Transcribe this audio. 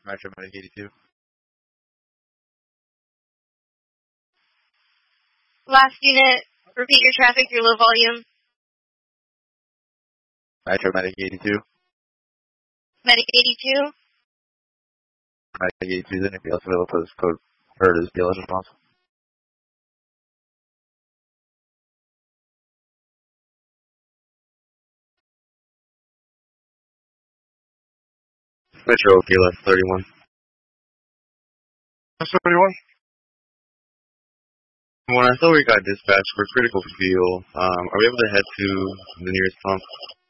Metro Medic 82. Last unit, repeat your traffic, your low volume. Metro Medic 82. Medic 82. Medic 82 is anything else available for this code. Heard is dealer's response. Metro KLS 31. That's 31. When I saw we got dispatched for critical fuel, are we able to head to the nearest pump?